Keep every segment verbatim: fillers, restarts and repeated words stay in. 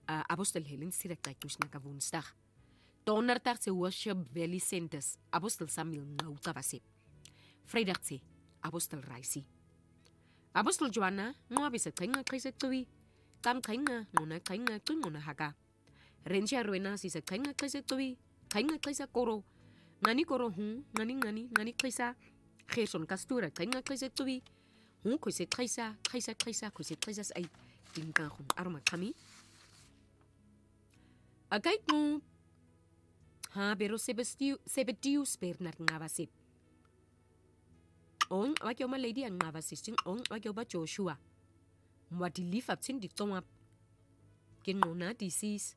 uh, Apostel Helen Sirakaitus na Woensdag. Donderdag se Worship Valley Centers, Apostel Samuel Nautavasip. Vrijdag se Apostel Raisi. Apostel Joanna, Moabi se Kainga Kaisa Tui, Tam Kainga, Nona Kainga Tunona Haga. Renja Ruena si se Kainga Kaisa Tui, Kainga Kaisa Koro, Nani Koro Hun, Nani Nani, Nani Kaisa, Gerson Castura, Kainga Kaisa Tui, Hun Kaisa Kaisa, Kaisa Kaisa, Kaisa Kaisa Ai, Tinkan Hun Arma Kami. A kijk mo, ha, pero Sebedius Bernard Navasip. On, wat jou my lady ang Navasisting, on, wat jou ba Joshua. Wat die lief ab sin di tongap. Ken mo na disease.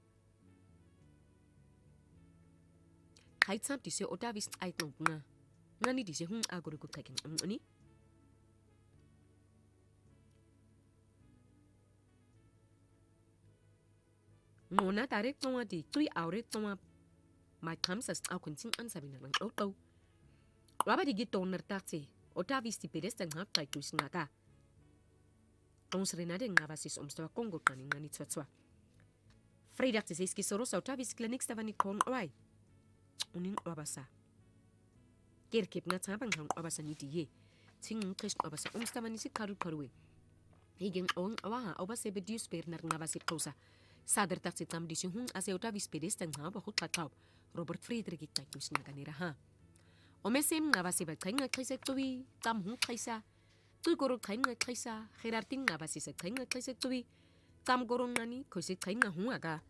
Kait sap di se otavis ay tong nga. Nga ni di se hung agoro ko kaking ang ani. Ngona tarik tonga di tui aure tonga mai kamsas au kunting an sabi nang auto. Waba di gito nertakse ota visti pedestang hap tai tuis ngaka. Ons renade ngavasis omstawa Kongo kani ngani tsotswa. Vrijdag te seski soros ota vis clinics tavani kon oi. Uning wabasa. Kerkep na tabang hang wabasa ni diye. Ting krish wabasa omstawa ni si karu karuwe. Higen on awaha obase Sebedius Bernard ngavasip kosa. Sader tak sitam di sihung ase ota vis pedestang ha bahut katau. Robert Friedrich ik taitus na ganira ha. Omesem ngavasi ba kainga kaisa tuwi tam hu kaisa. Tu goro kainga kaisa Gerarding ngavasi sa kainga kaisa tuwi tam goro nani koise kainga hu aga.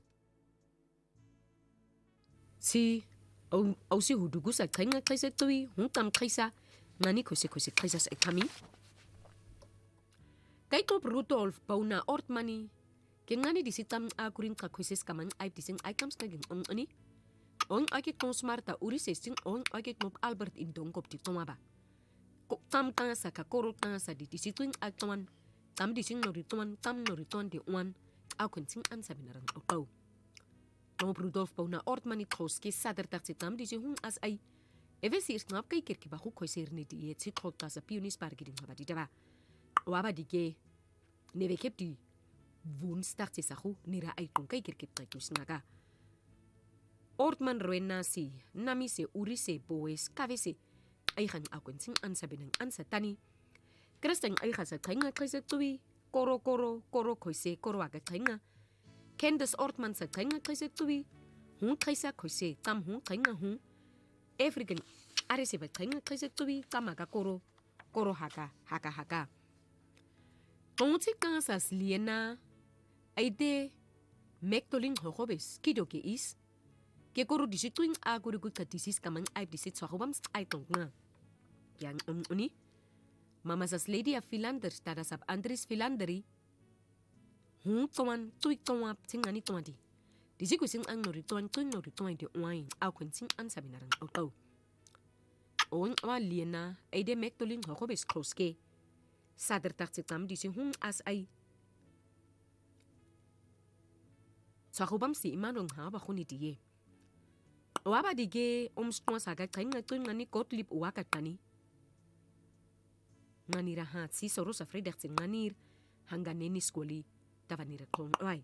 Si au au si hudugu sa kainga kaisa tuwi hu tam kaisa nani koise koise kaisa sa kami. Kaito Rudolf Pauna Ortmani kengani di sitam akurin ka koise kamang ai dising ai kams kaging on ani. On akit kong smarta uri sesting on akit mop Albert Indong kop di tomaba. Kok tam tanga sa kakoro tanga sa di disituing aktawan. Tam dising norituan tam norituan di uan. Au kunting an sabi narang otaw. Nob Rudolf Pauna Ortmani troske sader taksi tam dising as ay. Eve si isnap kay kirkiba hu koy sirni di yet si trota sa pionis pargiding habadi daba. Waba di ge. Neve kep di. Woensdag sa hu nira ay kong kay kirkip kay kusnaga. Ortman Ruena si, nami se uri se boes, kave se, ayhan akwenting ansabi ng ansatani. Kristeng ayha sa kainga kaisa tuwi, koro koro, koro koise, koro aga kainga. Candace Ortman sa kainga kaisa tuwi, hun kaisa koise, tam hun kainga hun. African arese ba kainga kaisa tuwi, tam aga koro, koro haka, haka haka. Tongutik kanga sa sliena, aide, mektoling hohobes, kido ke is, ke koro disituing aguri gud katisis kamang ay disit sa hubams ay tong nga. Yang um uni, mama sas lady of Philander tada sab Andres Philanderi, hun tuan tuik tuan ting ani tuan di. Disiku sing ang norituan tuing norituan di uwain au kwenting an sabi narang auto. Oing awa liena ay de mektoling hokobes kloske. Sader taktitam disi hun as ay. Sa hubam si imanong ha bakuni diye. Waba dige omstwa saga kainga tuin ngani kotlip uwakat tani. Ngani rahat si soro sa Vrijdag sin nganir hangga neni skoli tavanira kong oai.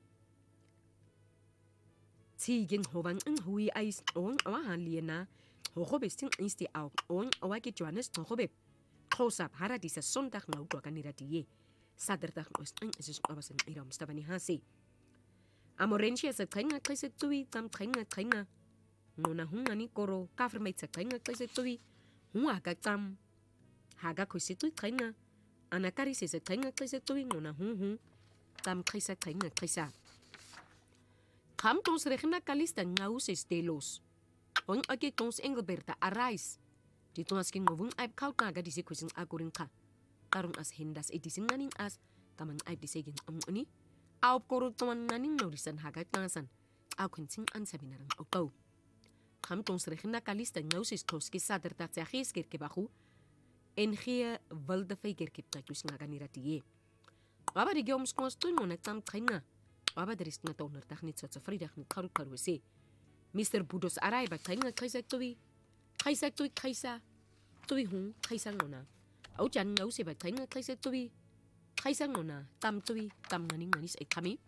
Si ging hobang ang hui ais on awahan liena hohobe sing isti au on awaki Johannes hohobe. Close up hara di sa sondag na utwa kanira diye. Saderdag nos ang isis abasan iram stavani hasi. Amorensia sa kainga kaisa tuwi tam kainga kainga. Nona hun ani koro kafirmait sa kainga kaisa tuwi hun aga tam haga koise tuwi kainga anakari se sa kainga kaisa tuwi nona hun hun tam kaisa kainga kaisa kam tons regina kalista ngaus estelos on ake tons Engelberta arais di tons king movung aib kaut naga di se kusin agurin ka karong as hindas edisin nganing as tamang aib di segin amuni au koro tuman nganing norisan haga tangasan au kunting ansabi narang auto Kam tons regina kalista ngausis toski sader tak sa gisker ke bahu en ge wilde feiker ke takus nga ganira tie. Waba di geoms konstun mo tam kainga. Waba der is na toner tak nit sa Vrijdag nit karu karu se. Mister Budos arai ba kainga kaisa tuwi. Kaisa tuwi kaisa. Tuwi hun kaisa ngona. Au jan ngausi ba kainga kaisa tuwi. Kaisa ngona tam tuwi tam nganing nganis ay kami.